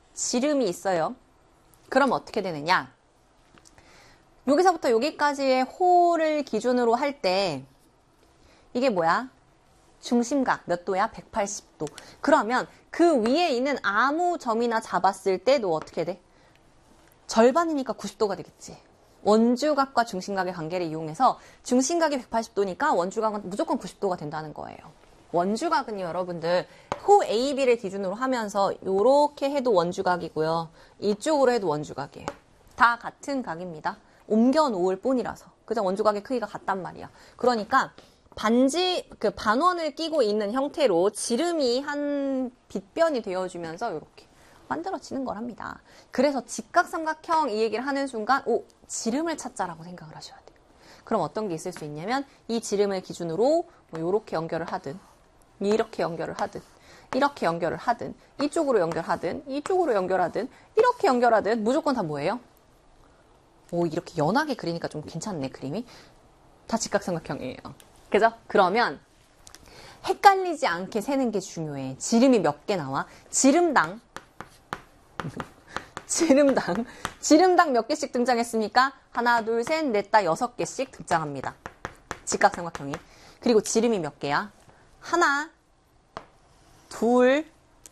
지름이 있어요. 그럼 어떻게 되느냐? 여기서부터 여기까지의 호를 기준으로 할 때 이게 뭐야? 중심각 몇 도야? 180도. 그러면 그 위에 있는 아무 점이나 잡았을 때도 어떻게 돼? 절반이니까 90도가 되겠지. 원주각과 중심각의 관계를 이용해서 중심각이 180도니까 원주각은 무조건 90도가 된다는 거예요. 원주각은요, 여러분들 호 AB를 기준으로 하면서 이렇게 해도 원주각이고요. 이쪽으로 해도 원주각이에요. 다 같은 각입니다. 옮겨 놓을 뿐이라서. 그죠? 원주각의 크기가 같단 말이야. 그러니까 반원을 끼고 있는 형태로 지름이 한 빗변이 되어주면서 이렇게 만들어지는 거랍니다. 그래서 직각삼각형 이 얘기를 하는 순간 지름을 찾자라고 생각을 하셔야 돼요. 그럼 어떤 게 있을 수 있냐면 이 지름을 기준으로 뭐 이렇게 연결을 하든 이렇게 연결을 하든 이렇게 연결을 하든 이쪽으로 연결하든 이쪽으로 연결하든 이렇게 연결하든 무조건 다 뭐예요? 이렇게 연하게 그리니까 좀 괜찮네, 그림이. 다 직각삼각형이에요. 그죠? 그러면 헷갈리지 않게 세는 게 중요해. 지름이 몇 개 나와? 지름당 몇 개씩 등장했습니까? 하나, 둘, 셋, 넷, 다 6개씩 등장합니다. 직각삼각형이. 그리고 지름이 몇 개야? 하나, 둘,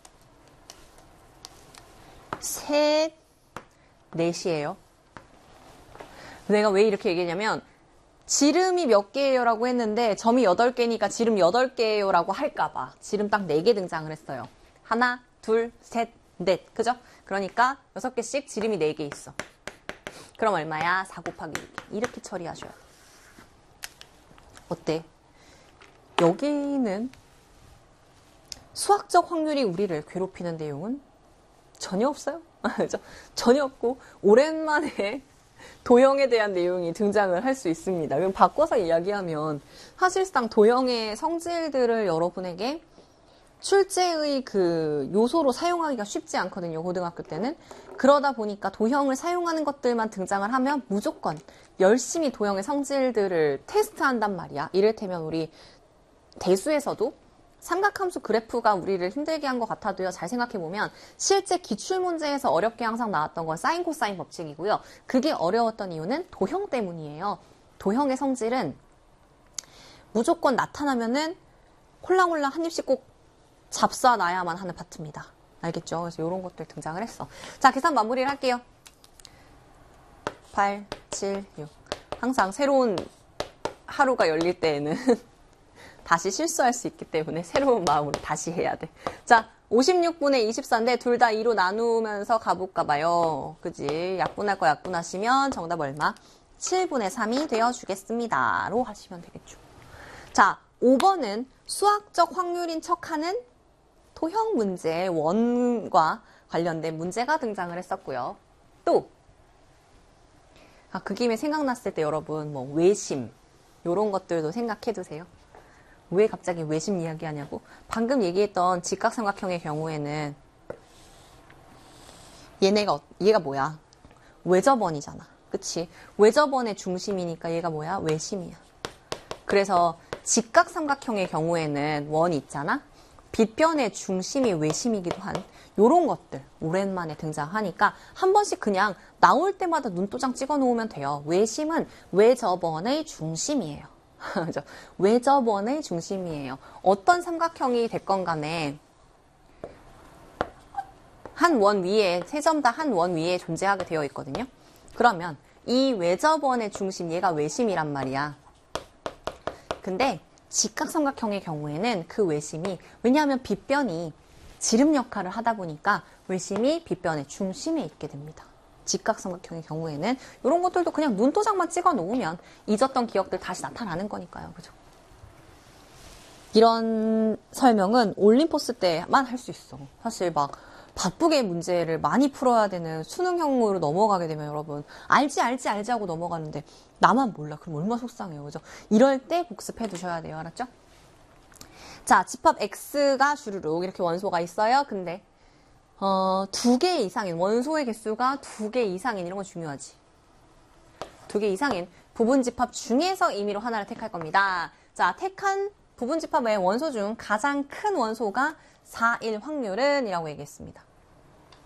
셋, 넷이에요. 내가 왜 이렇게 얘기했냐면 지름이 몇 개예요 라고 했는데 점이 8개니까 지름 8개예요 라고 할까봐 지름 딱 4개 등장을 했어요. 하나, 둘, 셋, 넷. 그죠? 그러니까 6개씩 지름이 4개 있어. 그럼 얼마야? 4 곱하기 6. 이렇게 처리하셔야 돼. 어때? 여기는 수학적 확률이 우리를 괴롭히는 내용은 전혀 없어요. 전혀 없고 오랜만에 도형에 대한 내용이 등장을 할 수 있습니다. 그럼 바꿔서 이야기하면 사실상 도형의 성질들을 여러분에게 출제의 그 요소로 사용하기가 쉽지 않거든요. 고등학교 때는. 그러다 보니까 도형을 사용하는 것들만 등장을 하면 무조건 열심히 도형의 성질들을 테스트한단 말이야. 이를테면 우리 대수에서도 삼각함수 그래프가 우리를 힘들게 한 것 같아도요. 잘 생각해보면 실제 기출문제에서 어렵게 항상 나왔던 건 사인 코사인 법칙이고요. 그게 어려웠던 이유는 도형 때문이에요. 도형의 성질은 무조건 나타나면은 홀랑홀랑 한 입씩 꼭 잡숴놔야만 하는 파트입니다. 알겠죠? 그래서 이런 것들 등장을 했어. 자, 계산 마무리를 할게요. 8, 7, 6. 항상 새로운 하루가 열릴 때에는 다시 실수할 수 있기 때문에 새로운 마음으로 다시 해야 돼. 자, 56분의 24인데 둘 다 2로 나누면서 가볼까 봐요. 그지? 약분할 거 약분하시면 정답 얼마? 7분의 3이 되어주겠습니다. 로 하시면 되겠죠. 자, 5번은 수학적 확률인 척하는 도형 문제의 원과 관련된 문제가 등장을 했었고요. 또 그 김에 생각났을 때 여러분 뭐 외심 이런 것들도 생각해 두세요. 왜 갑자기 외심 이야기하냐고? 방금 얘기했던 직각삼각형의 경우에는 얘가 뭐야? 외접원이잖아. 그치? 외접원의 중심이니까 얘가 뭐야? 외심이야. 그래서 직각삼각형의 경우에는 원이 있잖아? 빗변의 중심이 외심이기도 한 요런 것들 오랜만에 등장하니까 한 번씩 그냥 나올 때마다 눈도장 찍어 놓으면 돼요. 외심은 외접원의 중심이에요. 외접원의 중심이에요. 어떤 삼각형이 됐건 간에 한 원 위에, 세 점 다 한 원 위에 존재하게 되어 있거든요. 그러면 이 외접원의 중심, 얘가 외심이란 말이야. 근데 직각삼각형의 경우에는 그 외심이, 왜냐하면 빗변이 지름 역할을 하다 보니까 외심이 빗변의 중심에 있게 됩니다. 직각삼각형의 경우에는 이런 것들도 그냥 눈도장만 찍어 놓으면 잊었던 기억들 다시 나타나는 거니까요. 그죠? 이런 설명은 올림포스 때만 할 수 있어. 사실 막 바쁘게 문제를 많이 풀어야 되는 수능형으로 넘어가게 되면 여러분 알지 하고 넘어가는데 나만 몰라. 그럼 얼마나 속상해요. 그죠? 이럴 때 복습해 두셔야 돼요. 알았죠? 자, 집합 X가 주르륵 이렇게 원소가 있어요. 근데 2개 이상인, 원소의 개수가 2개 이상인, 이런 거 중요하지. 2개 이상인 부분집합 중에서 임의로 하나를 택할 겁니다. 자, 택한 부분집합의 원소 중 가장 큰 원소가 4일 확률은 이라고 얘기했습니다.